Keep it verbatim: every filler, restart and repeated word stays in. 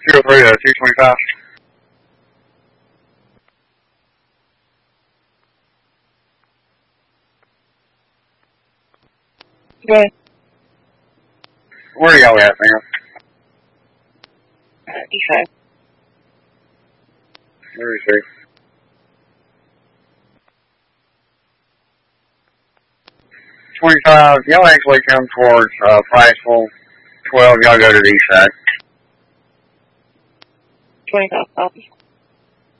zero three to two twenty-five. Good. Where are y'all at, ma'am? Uh, east side. Let me see. twenty-five, y'all actually come towards uh, Priceville. twelve, y'all go to the east side. twenty-five, copy.